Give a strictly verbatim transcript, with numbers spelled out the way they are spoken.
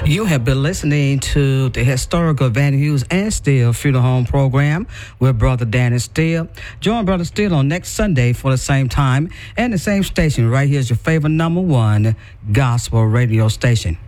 You have been listening to the historical Van Hughes and Steele Funeral Home program with Brother Danny Steele. Join Brother Steele on next Sunday for the same time and the same station. Right here is your favorite number one gospel radio station.